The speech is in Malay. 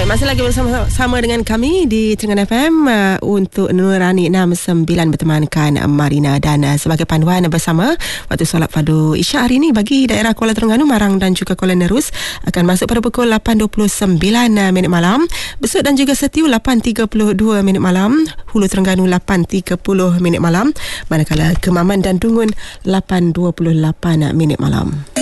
Baik, masih lagi bersama dengan kami di Tengah FM untuk Nurani 69 bertemankan Marina dan sebagai panduan bersama waktu solat fardu Isyak hari ini bagi daerah Kuala Terengganu, Marang dan juga Kuala Nerus akan masuk pada pukul 8.29 minit malam, Besut dan juga Setiu 8.32 minit malam, Hulu Terengganu 8.30 minit malam, manakala Kemaman dan Dungun 8.28 minit malam.